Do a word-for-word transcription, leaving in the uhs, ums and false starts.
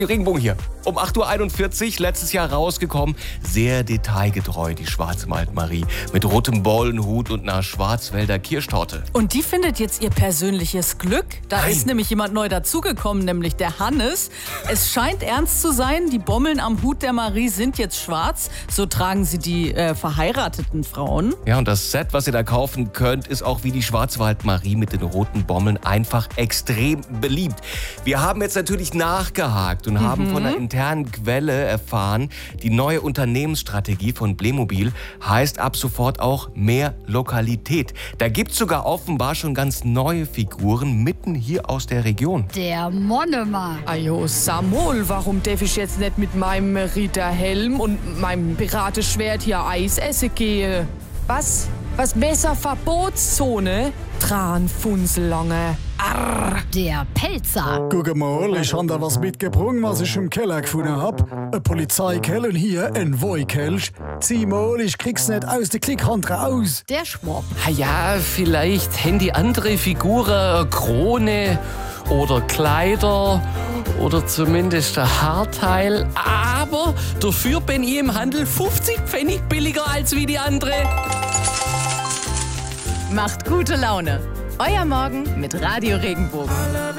Regenbogen hier. Um acht Uhr einundvierzig, letztes Jahr rausgekommen. Sehr detailgetreu, die Schwarze Waldmarie. Mit rotem Bollenhut und einer Schwarzwälder Kirschtorte. Und die findet jetzt ihr persönliches Glück. Da Nein. ist nämlich jemand neu dazugekommen, nämlich der Hannes. Es scheint ernst zu sein, die Bommeln am Hut der Marie sind jetzt schwarz. So tragen sie die äh, verheirateten Frauen. Ja, und das Set, was ihr da kaufen könnt, ist auch wie die Schwarzwaldmarie mit den roten Bommeln einfach extrem beliebt. Wir haben jetzt natürlich nachgehakt und haben von einer internen Quelle erfahren, die neue Unternehmensstrategie von Playmobil heißt ab sofort auch mehr Lokalität. Da gibt's sogar offenbar schon ganz neue Figuren mitten hier aus der Region. Der Monomer. Ajo, Samol, warum darf ich jetzt nicht mit meinem Ritterhelm und meinem Piratenschwert hier Eis essen gehen? Was? Was Messer Verbotszone? Tranfunselange. Arr. Der Pelzer. Guck mal, ich habe da was mitgebracht, was ich im Keller gefunden hab. Ein Polizeikeller und hier ein Woikelch. Zieh mal, ich krieg's nicht aus der Klickhand raus. Der Schwab. Ah ja, vielleicht haben die andere Figuren eine Krone oder Kleider oder zumindest ein Haarteil. Aber dafür bin ich im Handel fünfzig Pfennig billiger als wie die andere. Macht gute Laune. Euer Morgen mit Radio Regenbogen.